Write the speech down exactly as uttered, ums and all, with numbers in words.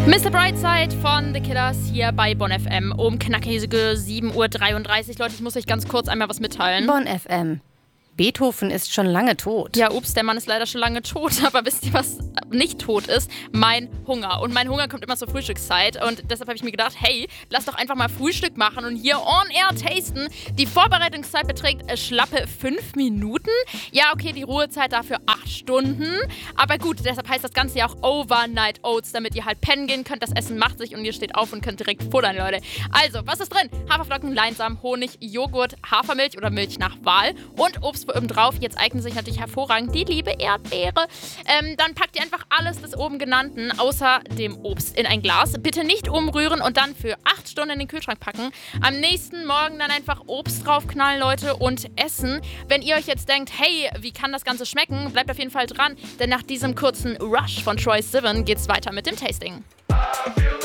Mister Brightside von The Killers hier bei Bonn F M um knackige sieben Uhr dreiunddreißig. Leute, ich muss euch ganz kurz einmal was mitteilen. Bonn F M. Beethoven ist schon lange tot. Ja, ups, der Mann ist leider schon lange tot, aber wisst ihr, was nicht tot ist? Mein Hunger. Und mein Hunger kommt immer zur Frühstückszeit und deshalb habe ich mir gedacht, hey, lass doch einfach mal Frühstück machen und hier on air tasten. Die Vorbereitungszeit beträgt äh, schlappe fünf Minuten. Ja, okay, die Ruhezeit dafür acht Stunden. Aber gut, deshalb heißt das Ganze ja auch Overnight Oats, damit ihr halt pennen gehen könnt. Das Essen macht sich und ihr steht auf und könnt direkt futtern, Leute. Also, was ist drin? Haferflocken, Leinsamen, Honig, Joghurt, Hafermilch oder Milch nach Wahl und Obst oben drauf. Jetzt eignet sich natürlich hervorragend die liebe Erdbeere. Ähm, dann packt ihr einfach alles des oben genannten, außer dem Obst, in ein Glas. Bitte nicht umrühren und dann für acht Stunden in den Kühlschrank packen. Am nächsten Morgen dann einfach Obst draufknallen, Leute, und essen. Wenn ihr euch jetzt denkt, hey, wie kann das Ganze schmecken, bleibt auf jeden Fall dran, denn nach diesem kurzen Rush von Troye Sivan geht's weiter mit dem Tasting.